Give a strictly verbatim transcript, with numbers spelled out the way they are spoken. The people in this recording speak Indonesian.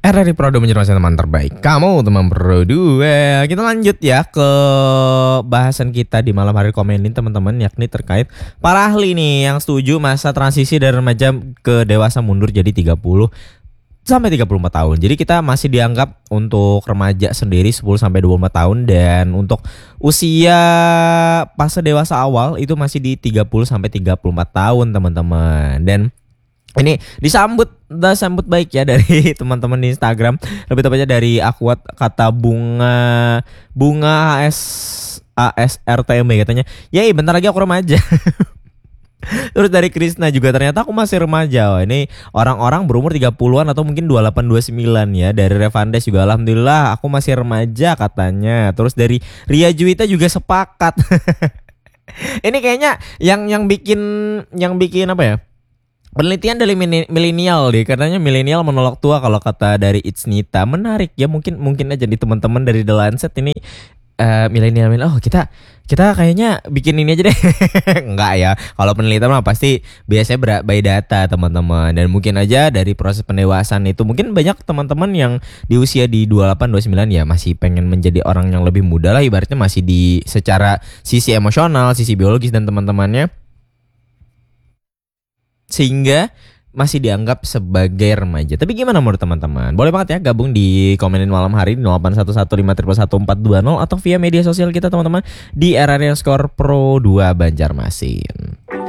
R R I Pro dua menjadi teman terbaik kamu teman Pro dua. Kita lanjut ya ke bahasan kita di malam hari komenin teman-teman, yakni terkait para ahli nih yang setuju masa transisi dari remaja ke dewasa mundur jadi tiga puluh sampai tiga puluh empat tahun. Jadi kita masih dianggap untuk remaja sendiri sepuluh sampai dua puluh empat tahun, dan untuk usia fase dewasa awal itu masih di tiga puluh sampai tiga puluh empat tahun teman-teman. Dan ini disambut disambut baik ya dari teman-teman di Instagram, lebih tepatnya dari akuat kata bunga bunga A S A S R T M katanya. Yai, bentar lagi aku remaja. Terus dari Krisna juga, ternyata aku masih remaja. Wah, ini orang-orang berumur tiga puluhan atau mungkin dua puluh delapan dua puluh sembilan ya. Dari Revandes juga alhamdulillah aku masih remaja katanya. Terus dari Ria Juwita juga sepakat. Ini kayaknya yang yang bikin yang bikin apa ya? Penelitian dari milenial deh, katanya milenial menolak tua kalau kata dari It's Nita. Menarik ya, mungkin mungkin aja di teman-teman dari The Lancet ini uh, milenial oh kita kita kayaknya bikin ini aja deh. Enggak ya, kalau penelitian mah pasti biasanya by data teman-teman, dan mungkin aja dari proses pendewasaan itu mungkin banyak teman-teman yang di usia di dua puluh delapan dua puluh sembilan ya masih pengen menjadi orang yang lebih muda lah, ibaratnya masih di secara sisi emosional, sisi biologis dan teman-temannya, sehingga masih dianggap sebagai remaja. Tapi gimana menurut teman-teman? Boleh banget ya gabung di komenin malam hari di nol delapan satu satu lima satu satu empat dua nol atau via media sosial kita teman-teman di R R I Pro dua Banjarmasin.